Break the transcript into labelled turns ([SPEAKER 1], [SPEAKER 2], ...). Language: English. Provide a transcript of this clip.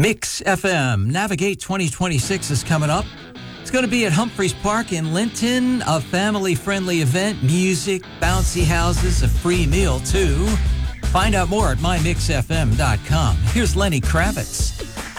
[SPEAKER 1] Mix FM Navigate 2026 is coming up. It's going to be at Humphreys Park in Linton, a family-friendly event, music, bouncy houses, a free meal too. Find out more at mymixfm.com. Here's Lenny Kravitz.